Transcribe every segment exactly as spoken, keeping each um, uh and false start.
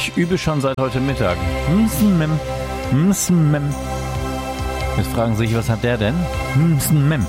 Ich übe schon seit heute Mittag. Msmem, msmem. Jetzt fragen Sie sich, was hat der denn? Msmem.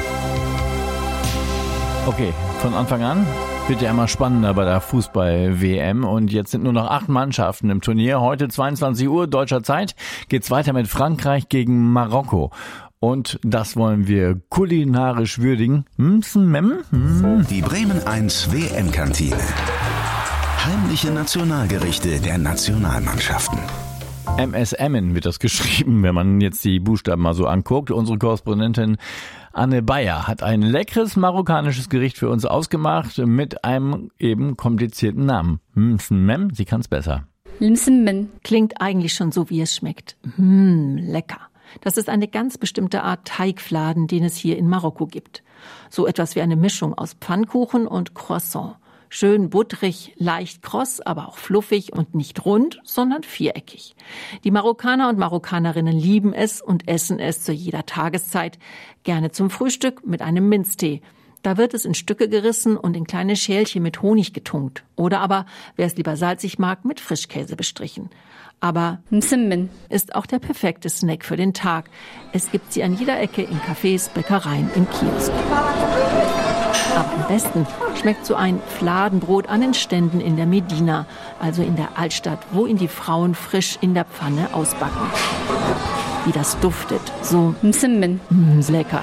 Okay, von Anfang an wird ja immer spannender bei der Fußball-W M und jetzt sind nur noch acht Mannschaften im Turnier. Heute zweiundzwanzig Uhr deutscher Zeit geht's weiter mit Frankreich gegen Marokko. Und das wollen wir kulinarisch würdigen. Die Bremen eins W M-Kantine. Heimliche Nationalgerichte der Nationalmannschaften. M S M wird das geschrieben, wenn man jetzt die Buchstaben mal so anguckt. Unsere Korrespondentin Anne Bayer hat ein leckeres marokkanisches Gericht für uns ausgemacht mit einem eben komplizierten Namen. Msmem, sie kann's besser. Msmem klingt eigentlich schon so, wie es schmeckt. Mmh, lecker. Das ist eine ganz bestimmte Art Teigfladen, den es hier in Marokko gibt. So etwas wie eine Mischung aus Pfannkuchen und Croissant. Schön butterig, leicht kross, aber auch fluffig und nicht rund, sondern viereckig. Die Marokkaner und Marokkanerinnen lieben es und essen es zu jeder Tageszeit. Gerne zum Frühstück mit einem Minztee. Da wird es in Stücke gerissen und in kleine Schälchen mit Honig getunkt. Oder aber, wer es lieber salzig mag, mit Frischkäse bestrichen. Aber Msmem ist auch der perfekte Snack für den Tag. Es gibt sie an jeder Ecke in Cafés, Bäckereien, im Kiosk. Aber am besten schmeckt so ein Fladenbrot an den Ständen in der Medina, also in der Altstadt, wo ihn die Frauen frisch in der Pfanne ausbacken. Wie das duftet, so Msmem, mm, lecker.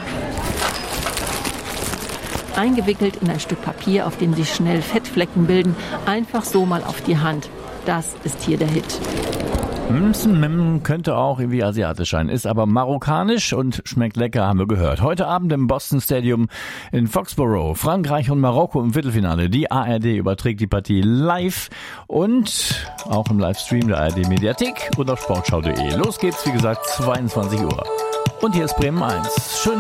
Eingewickelt in ein Stück Papier, auf dem sich schnell Fettflecken bilden, einfach so mal auf die Hand. Das ist hier der Hit. Msmem könnte auch irgendwie asiatisch sein, ist aber marokkanisch und schmeckt lecker, haben wir gehört. Heute Abend im Boston Stadium in Foxborough, Frankreich und Marokko im Viertelfinale. Die A R D überträgt die Partie live und auch im Livestream der A R D-Mediathek und auf sportschau punkt de. Los geht's, wie gesagt, zweiundzwanzig Uhr. Und hier ist Bremen eins. Schön